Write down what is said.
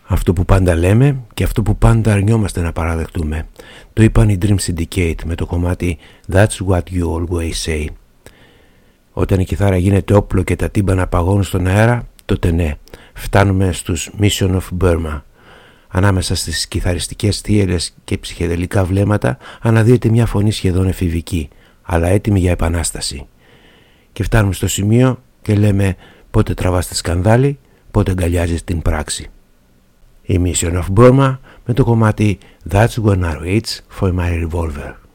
Αυτό που πάντα λέμε και αυτό που πάντα αρνιόμαστε να παραδεχτούμε. Το είπαν οι Dream Syndicate με το κομμάτι That's what you always say. Όταν η κιθάρα γίνεται όπλο και τα τύμπανα παγώνουν στον αέρα, τότε ναι, φτάνουμε στους Mission of Burma. Ανάμεσα στις κιθαριστικές θύελες και ψυχεδελικά βλέμματα αναδύεται μια φωνή σχεδόν εφηβική, αλλά έτοιμη για επανάσταση. Και φτάνουμε στο σημείο και λέμε πότε τραβάς τη σκανδάλη, πότε αγκαλιάζεις την πράξη. Η Mission of Burma με το κομμάτι That's when I reach for my revolver.